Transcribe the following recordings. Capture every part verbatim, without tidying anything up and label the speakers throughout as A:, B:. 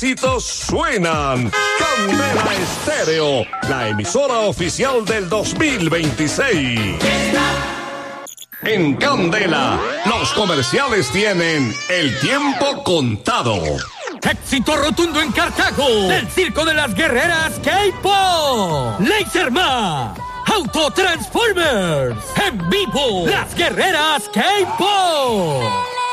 A: éxitos suenan. Candela Estéreo, la emisora oficial del dos mil veintiséis. En Candela, los comerciales tienen el tiempo contado.
B: Éxito rotundo en Cartago, el circo de las guerreras K-Pop. Laserma, Autotransformers, en vivo, las guerreras K-Pop.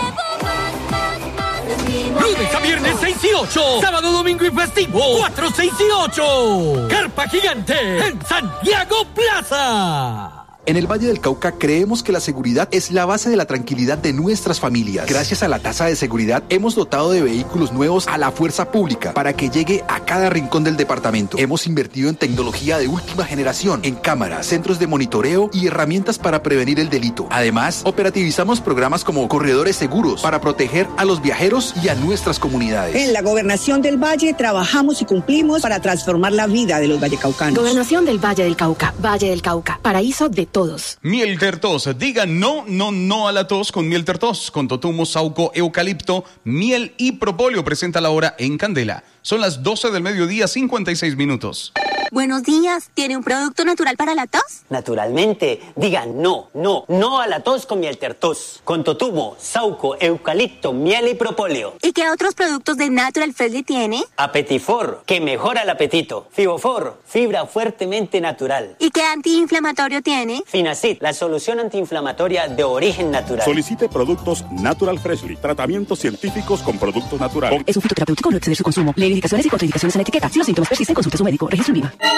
B: Lunes a viernes seis y ocho, sábado, domingo y festivo cuatro, seis y ocho. Carpa Gigante en Santiago Plaza.
C: En el Valle del Cauca creemos que la seguridad es la base de la tranquilidad de nuestras familias. Gracias a la tasa de seguridad hemos dotado de vehículos nuevos a la fuerza pública para que llegue a cada rincón del departamento. Hemos invertido en tecnología de última generación, en cámaras, centros de monitoreo y herramientas para prevenir el delito. Además, operativizamos programas como corredores seguros para proteger a los viajeros y a nuestras comunidades.
D: En la Gobernación del Valle trabajamos y cumplimos para transformar la vida de los vallecaucanos.
E: Gobernación del Valle del Cauca, Valle del Cauca, paraíso de todos.
F: Miel Tertos, diga no, no, no a la tos con Miel Tertos, con totumo, sauco, eucalipto, miel y propóleo. Presenta la hora en Candela. Son las doce del mediodía, cincuenta y seis minutos.
G: Buenos días, ¿tiene un producto natural para la tos?
H: Naturalmente, diga no, no, no a la tos con Miel Tertos, con totumo, sauco, eucalipto, miel y propóleo.
G: ¿Y qué otros productos de Natural Freshly tiene?
H: Apetifor, que mejora el apetito. Fibofor, fibra fuertemente natural.
G: ¿Y qué antiinflamatorio tiene?
H: Finacid, la solución antiinflamatoria de origen natural.
I: Solicite productos Natural Freshly, tratamientos científicos con productos naturales.
E: Es un fitoterapéutico, no exceder su consumo. Lee indicaciones y contraindicaciones en la etiqueta. Si los síntomas persisten, consulte a su médico. Registro en IVA.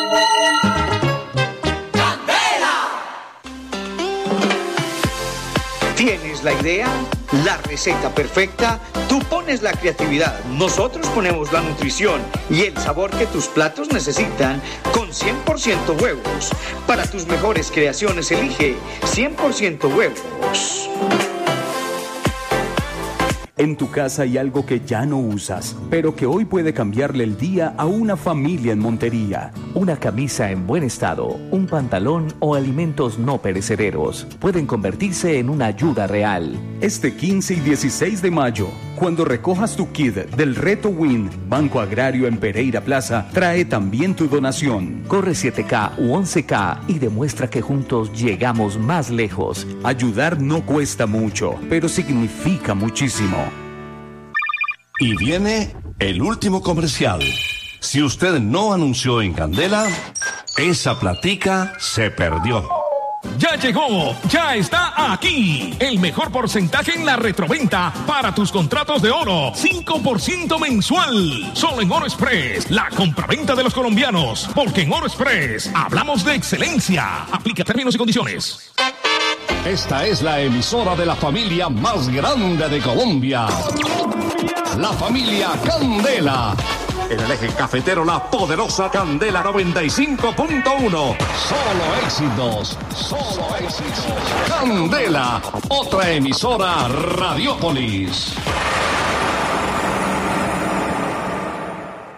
J: ¿Tienes la idea? ¿La receta perfecta? Tú pones la creatividad, nosotros ponemos la nutrición y el sabor que tus platos necesitan con cien por ciento huevos. Para tus mejores creaciones elige cien por ciento huevos.
K: En tu casa hay algo que ya no usas, pero que hoy puede cambiarle el día a una familia en Montería.
L: Una camisa en buen estado, un pantalón o alimentos no perecederos pueden convertirse en una ayuda real.
K: Este quince y dieciséis de mayo, cuando recojas tu kit del Reto Win, Banco Agrario en Pereira Plaza, trae también tu donación.
L: Corre siete K u once K y demuestra que juntos llegamos más lejos.
K: Ayudar no cuesta mucho, pero significa muchísimo.
A: Y viene el último comercial. Si usted no anunció en Candela, esa platica se perdió.
B: Ya llegó, ya está aquí. El mejor porcentaje en la retroventa para tus contratos de oro. cinco por ciento mensual. Solo en Oro Express, la compraventa de los colombianos. Porque en Oro Express hablamos de excelencia. Aplica términos y condiciones.
A: Esta es la emisora de la familia más grande de Colombia. La familia Candela. En el eje cafetero, la poderosa Candela noventa y cinco punto uno. Solo éxitos, solo éxitos. Candela, otra emisora Radiópolis.